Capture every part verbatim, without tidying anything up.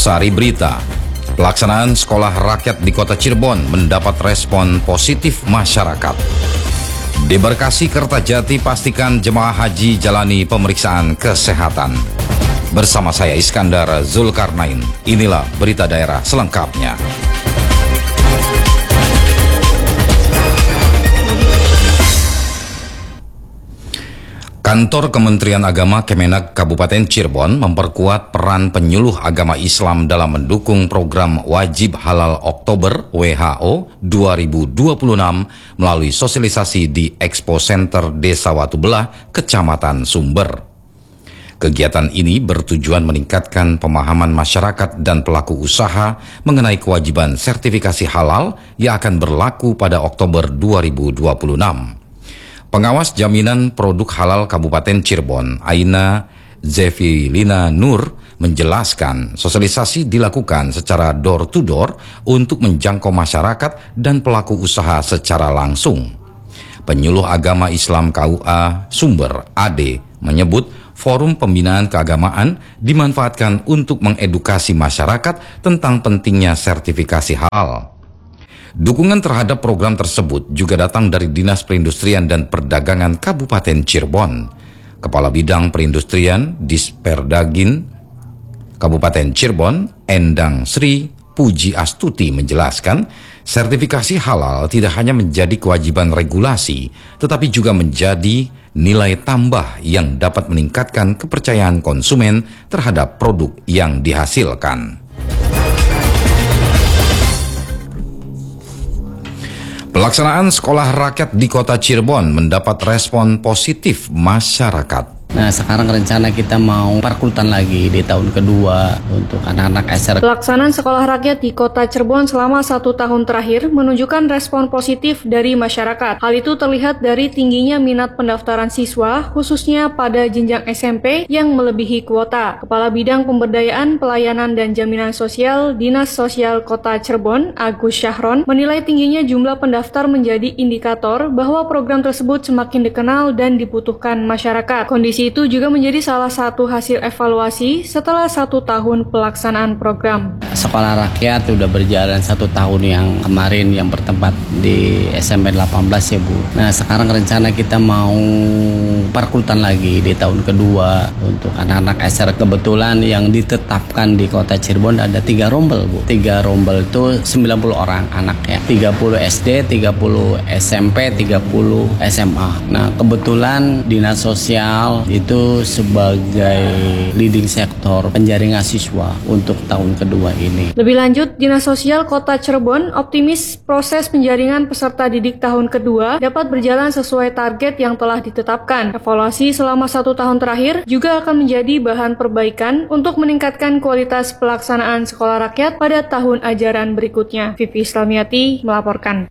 Sari Berita. Pelaksanaan sekolah rakyat di Kota Cirebon mendapat respon positif masyarakat. Di Bekasi Kertajati, pastikan jemaah haji jalani pemeriksaan kesehatan. Bersama saya Iskandar Zulkarnain, inilah berita daerah selengkapnya. Kantor Kementerian Agama Kemenak Kabupaten Cirebon memperkuat peran penyuluh agama Islam dalam mendukung program Wajib Halal Oktober W H O dua ribu dua puluh enam melalui sosialisasi di Expo Center Desa Watubelah, Kecamatan Sumber. Kegiatan ini bertujuan meningkatkan pemahaman masyarakat dan pelaku usaha mengenai kewajiban sertifikasi halal yang akan berlaku pada Oktober dua ribu dua puluh enam. Pengawas Jaminan Produk Halal Kabupaten Cirebon, Aina Zevilina Nur, menjelaskan sosialisasi dilakukan secara door-to-door untuk menjangkau masyarakat dan pelaku usaha secara langsung. Penyuluh Agama Islam K U A Sumber, Ade, menyebut forum pembinaan keagamaan dimanfaatkan untuk mengedukasi masyarakat tentang pentingnya sertifikasi halal. Dukungan terhadap program tersebut juga datang dari Dinas Perindustrian dan Perdagangan Kabupaten Cirebon. Kepala Bidang Perindustrian Disperdagin Kabupaten Cirebon, Endang Sri Puji Astuti, menjelaskan sertifikasi halal tidak hanya menjadi kewajiban regulasi, tetapi juga menjadi nilai tambah yang dapat meningkatkan kepercayaan konsumen terhadap produk yang dihasilkan. Pelaksanaan sekolah rakyat di Kota Cirebon mendapat respon positif masyarakat. Nah, sekarang rencana kita mau perkutan lagi di tahun kedua untuk anak-anak S R. Pelaksanaan sekolah rakyat di Kota Cirebon selama satu tahun terakhir menunjukkan respon positif dari masyarakat. Hal itu terlihat dari tingginya minat pendaftaran siswa, khususnya pada jenjang S M P yang melebihi kuota. Kepala Bidang Pemberdayaan, Pelayanan dan Jaminan Sosial Dinas Sosial Kota Cirebon, Agus Syahron, menilai tingginya jumlah pendaftar menjadi indikator bahwa program tersebut semakin dikenal dan dibutuhkan masyarakat. Kondisi itu juga menjadi salah satu hasil evaluasi setelah satu tahun pelaksanaan program. Sekolah rakyat sudah berjalan satu tahun yang kemarin yang bertempat di S M P delapan belas ya Bu. Nah, sekarang rencana kita mau perkutan lagi di tahun kedua untuk anak-anak S R. Kebetulan yang ditetapkan di Kota Cirebon ada tiga rombel Bu. Tiga rombel itu sembilan puluh orang anaknya. tiga puluh S D, tiga puluh S M P, tiga puluh S M A. Nah, kebetulan Dinas Sosial itu sebagai leading sektor penjaringan siswa untuk tahun kedua ini. Lebih lanjut, Dinas Sosial Kota Cirebon optimis proses penjaringan peserta didik tahun kedua dapat berjalan sesuai target yang telah ditetapkan. Evaluasi selama satu tahun terakhir juga akan menjadi bahan perbaikan untuk meningkatkan kualitas pelaksanaan sekolah rakyat pada tahun ajaran berikutnya. Vivi Islamiati melaporkan.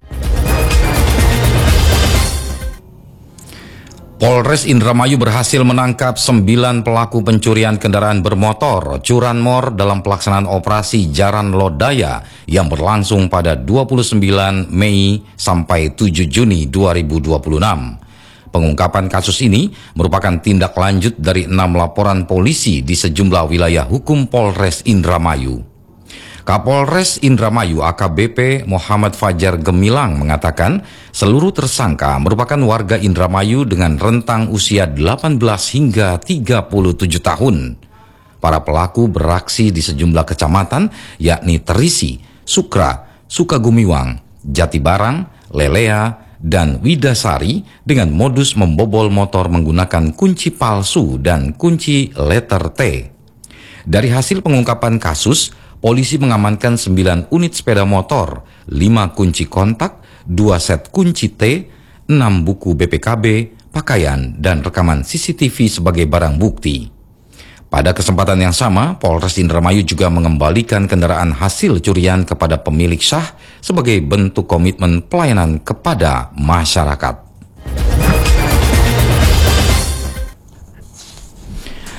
Polres Indramayu berhasil menangkap sembilan pelaku pencurian kendaraan bermotor curanmor dalam pelaksanaan operasi Jaran Lodaya yang berlangsung pada dua puluh sembilan Mei sampai tujuh Juni dua ribu dua puluh enam. Pengungkapan kasus ini merupakan tindak lanjut dari enam laporan polisi di sejumlah wilayah hukum Polres Indramayu. Kapolres Indramayu A K B P Muhammad Fajar Gemilang mengatakan seluruh tersangka merupakan warga Indramayu dengan rentang usia delapan belas hingga tiga puluh tujuh tahun. Para pelaku beraksi di sejumlah kecamatan yakni Terisi, Sukra, Sukagumiwang, Jatibarang, Lelea, dan Widasari dengan modus membobol motor menggunakan kunci palsu dan kunci letter T. Dari hasil pengungkapan kasus, polisi mengamankan sembilan unit sepeda motor, lima kunci kontak, dua set kunci T, enam buku B P K B, pakaian, dan rekaman C C T V sebagai barang bukti. Pada kesempatan yang sama, Polres Indramayu juga mengembalikan kendaraan hasil curian kepada pemilik sah sebagai bentuk komitmen pelayanan kepada masyarakat.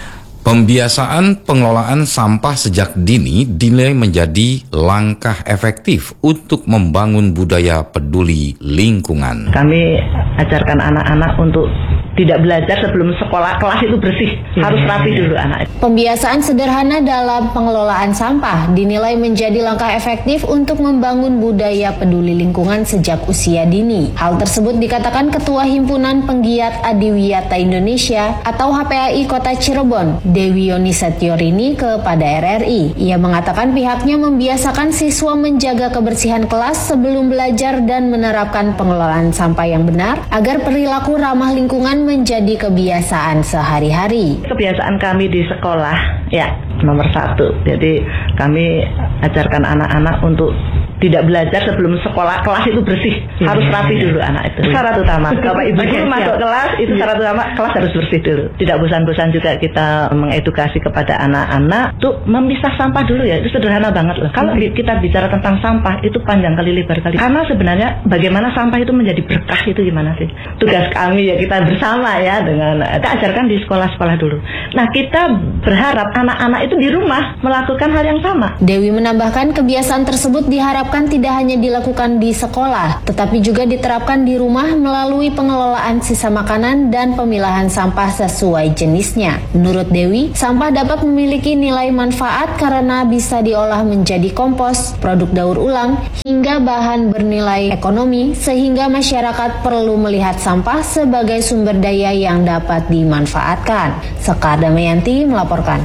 Pembiasaan pengelolaan sampah sejak dini dinilai menjadi langkah efektif untuk membangun budaya peduli lingkungan. Kami ajarkan anak-anak untuk tidak belajar sebelum sekolah kelas itu bersih, harus rapi dulu anak. Pembiasaan sederhana dalam pengelolaan sampah dinilai menjadi langkah efektif untuk membangun budaya peduli lingkungan sejak usia dini. Hal tersebut dikatakan Ketua Himpunan Penggiat Adiwiyata Indonesia atau H P A I Kota Cirebon, Dewi Yonisatyorini kepada R R I. Ia mengatakan pihaknya membiasakan siswa menjaga kebersihan kelas sebelum belajar dan menerapkan pengelolaan sampah yang benar agar perilaku ramah lingkungan menjadi kebiasaan sehari-hari. Kebiasaan kami di sekolah ya nomor satu. Jadi kami ajarkan anak-anak untuk tidak belajar sebelum sekolah kelas itu bersih, ya, harus rapi ya, dulu anak itu. Syarat utama. Bapak Ibu guru masuk kelas itu syarat utama, kelas harus bersih dulu. Tidak bosan-bosan juga kita mengedukasi kepada anak-anak tuh memisah sampah dulu ya. Itu sederhana banget loh. Kalau kita bicara tentang sampah itu panjang kali lebar kali. Karena sebenarnya bagaimana sampah itu menjadi berkah itu gimana sih? Tugas kami ya kita bersama ya dengan kita ajarkan di sekolah-sekolah dulu. Nah, kita berharap anak-anak itu di rumah melakukan hal yang sama. Dewi menambahkan kebiasaan tersebut diharapkan tidak hanya dilakukan di sekolah, tetapi juga diterapkan di rumah melalui pengelolaan sisa makanan dan pemilahan sampah sesuai jenisnya. Menurut Dewi, sampah dapat memiliki nilai manfaat karena bisa diolah menjadi kompos, produk daur ulang, hingga bahan bernilai ekonomi, sehingga masyarakat perlu melihat sampah sebagai sumber daya yang dapat dimanfaatkan. Sekar Damayanti melaporkan.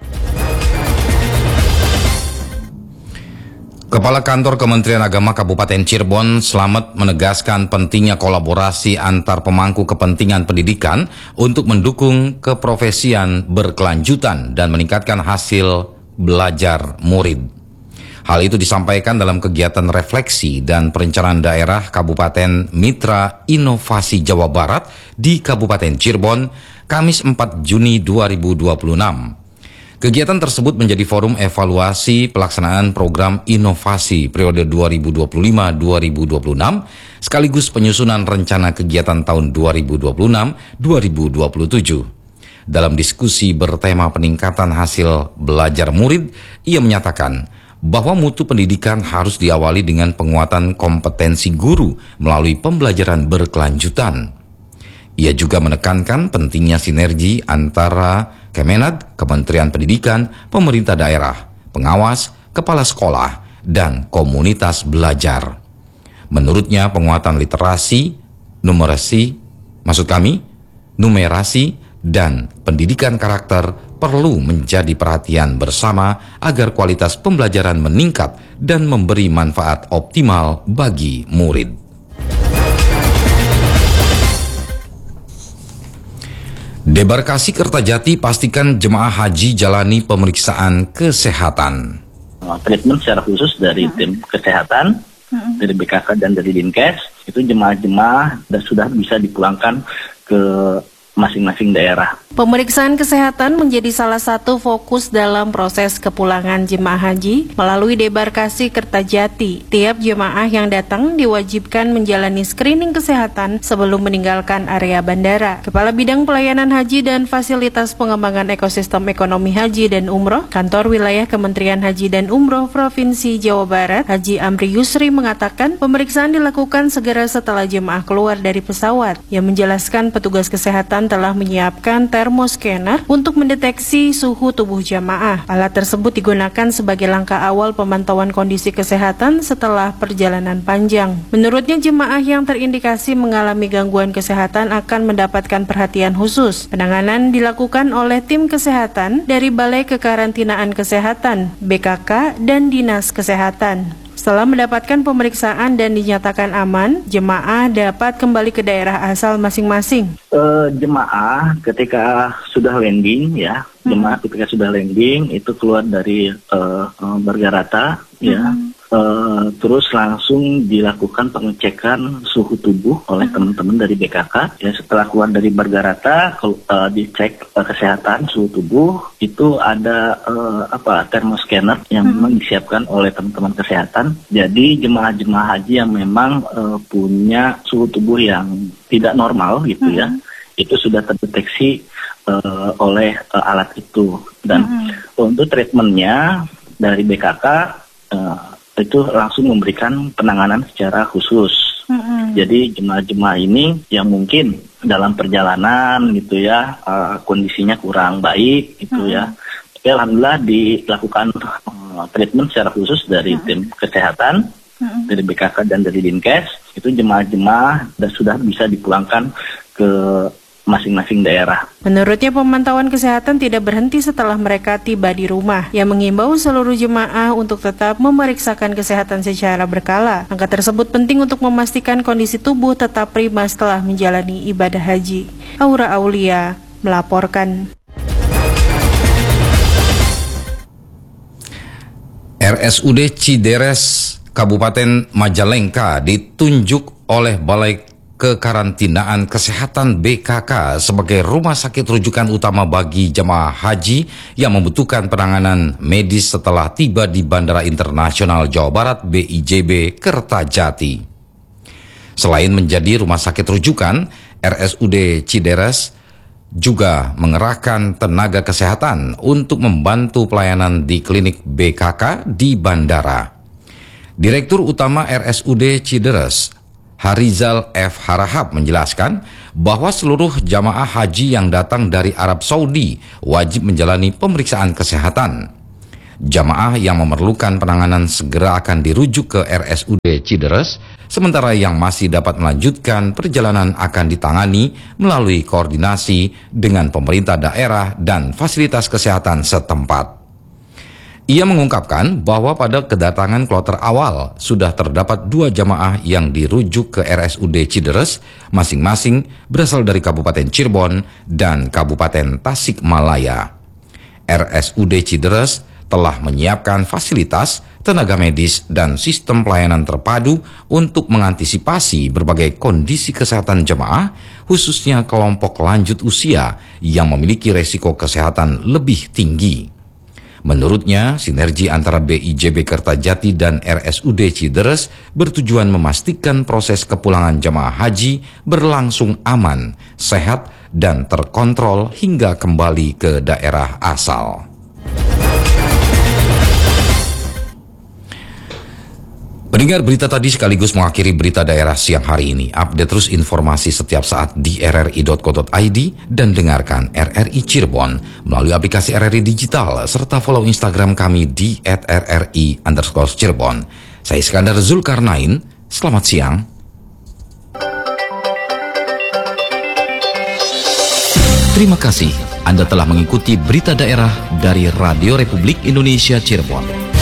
Kepala Kantor Kementerian Agama Kabupaten Cirebon, Slamet, menegaskan pentingnya kolaborasi antar pemangku kepentingan pendidikan untuk mendukung keprofesian berkelanjutan dan meningkatkan hasil belajar murid. Hal itu disampaikan dalam kegiatan refleksi dan perencanaan daerah Kabupaten Mitra Inovasi Jawa Barat di Kabupaten Cirebon, Kamis empat Juni dua ribu dua puluh enam. Kegiatan tersebut menjadi forum evaluasi pelaksanaan program inovasi periode dua ribu dua puluh lima sampai dua ribu dua puluh enam sekaligus penyusunan rencana kegiatan tahun dua ribu dua puluh enam sampai dua ribu dua puluh tujuh. Dalam diskusi bertema peningkatan hasil belajar murid, ia menyatakan bahwa mutu pendidikan harus diawali dengan penguatan kompetensi guru melalui pembelajaran berkelanjutan. Ia juga menekankan pentingnya sinergi antara Kemenag, Kementerian Pendidikan, pemerintah daerah, pengawas, kepala sekolah, dan komunitas belajar. Menurutnya penguatan literasi, numerasi, maksud kami, numerasi, dan pendidikan karakter perlu menjadi perhatian bersama agar kualitas pembelajaran meningkat dan memberi manfaat optimal bagi murid. Debarkasi Kertajati pastikan jemaah haji jalani pemeriksaan kesehatan. Treatment secara khusus dari tim kesehatan, dari B K K dan dari Dinkes, itu jemaah-jemaah sudah bisa dipulangkan ke masing-masing daerah. Pemeriksaan kesehatan menjadi salah satu fokus dalam proses kepulangan jemaah haji melalui debarkasi Kertajati. Tiap jemaah yang datang diwajibkan menjalani screening kesehatan sebelum meninggalkan area bandara. Kepala Bidang Pelayanan Haji dan Fasilitas Pengembangan Ekosistem Ekonomi Haji dan Umroh, Kantor Wilayah Kementerian Haji dan Umroh Provinsi Jawa Barat, Haji Amri Yusri mengatakan pemeriksaan dilakukan segera setelah jemaah keluar dari pesawat. Ia menjelaskan petugas kesehatan telah menyiapkan termoscanner untuk mendeteksi suhu tubuh jamaah. Alat tersebut digunakan sebagai langkah awal pemantauan kondisi kesehatan setelah perjalanan panjang. Menurutnya, jemaah yang terindikasi mengalami gangguan kesehatan akan mendapatkan perhatian khusus. Penanganan dilakukan oleh tim kesehatan dari Balai Kekarantinaan Kesehatan, B K K, dan Dinas Kesehatan. Setelah mendapatkan pemeriksaan dan dinyatakan aman, jemaah dapat kembali ke daerah asal masing-masing. Uh, jemaah ketika sudah landing ya, hmm. jemaah ketika sudah landing itu keluar dari uh, uh, Margarata hmm. ya. Uh, terus langsung dilakukan pengecekan suhu tubuh oleh hmm. teman-teman dari B K K. Ya, setelah keluar dari Margarata, uh, dicek uh, kesehatan suhu tubuh, itu ada uh, apa termoscanner yang hmm. memang disiapkan oleh teman-teman kesehatan. Jadi jemaah-jemaah haji yang memang uh, punya suhu tubuh yang tidak normal gitu hmm. ya, itu sudah terdeteksi uh, oleh uh, alat itu. Dan mm-hmm. untuk treatmentnya dari B K K uh, itu langsung memberikan penanganan secara khusus. Mm-hmm. Jadi jemaah-jemaah ini yang mungkin dalam perjalanan gitu ya uh, kondisinya kurang baik gitu mm-hmm. ya. Tapi alhamdulillah dilakukan uh, treatment secara khusus dari mm-hmm. tim kesehatan, mm-hmm. dari B K K dan dari Dinkes. Itu jemaah-jemaah dan sudah bisa dipulangkan ke masing-masing daerah. Menurutnya pemantauan kesehatan tidak berhenti setelah mereka tiba di rumah. Yang mengimbau seluruh jemaah untuk tetap memeriksakan kesehatan secara berkala. Angka tersebut penting untuk memastikan kondisi tubuh tetap prima setelah menjalani ibadah haji. Aura Aulia melaporkan. R S U D Cideres Kabupaten Majalengka ditunjuk oleh Balai Kekarantinaan Kesehatan B K K sebagai rumah sakit rujukan utama bagi jemaah haji yang membutuhkan penanganan medis setelah tiba di Bandara Internasional Jawa Barat B I J B Kertajati. Selain menjadi rumah sakit rujukan, R S U D Cideres juga mengerahkan tenaga kesehatan untuk membantu pelayanan di klinik B K K di bandara. Direktur Utama R S U D Cideres, Harizal F. Harahap menjelaskan bahwa seluruh jamaah haji yang datang dari Arab Saudi wajib menjalani pemeriksaan kesehatan. Jamaah yang memerlukan penanganan segera akan dirujuk ke R S U D Cideres, sementara yang masih dapat melanjutkan perjalanan akan ditangani melalui koordinasi dengan pemerintah daerah dan fasilitas kesehatan setempat. Ia mengungkapkan bahwa pada kedatangan kloter awal sudah terdapat dua jamaah yang dirujuk ke R S U D Cideres, masing-masing berasal dari Kabupaten Cirebon dan Kabupaten Tasikmalaya. R S U D Cideres telah menyiapkan fasilitas, tenaga medis, dan sistem pelayanan terpadu untuk mengantisipasi berbagai kondisi kesehatan jemaah, khususnya kelompok lanjut usia yang memiliki resiko kesehatan lebih tinggi. Menurutnya, sinergi antara B I J B Kertajati dan R S U D Cideres bertujuan memastikan proses kepulangan jemaah haji berlangsung aman, sehat, dan terkontrol hingga kembali ke daerah asal. Pendengar, berita tadi sekaligus mengakhiri berita daerah siang hari ini. Update terus informasi setiap saat di r r i dot co dot i d dan dengarkan R R I Cirebon melalui aplikasi R R I Digital serta follow Instagram kami di at r r i underscore Cirebon. Saya Iskandar Zulkarnain, selamat siang. Terima kasih Anda telah mengikuti berita daerah dari Radio Republik Indonesia Cirebon.